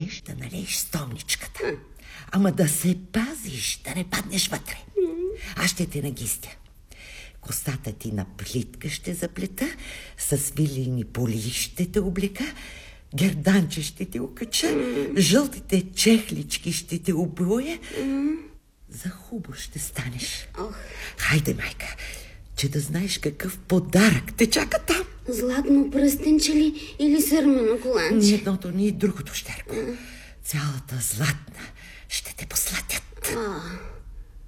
отидеш да налееш столничката. Ама да се пазиш, да не паднеш вътре. Аз ще те нагистя. Косата ти на плитка ще заплета, с вилини поли ще те облека, герданче ще те окача, жълтите чехлички ще те оброя. За хубаво ще станеш. Хайде, майка, че да знаеш какъв подарък те чака там. Златно пръстенче ли или сърмено коланче? Ни едното, ни другото, Щерко. Цялата златна ще те посладят.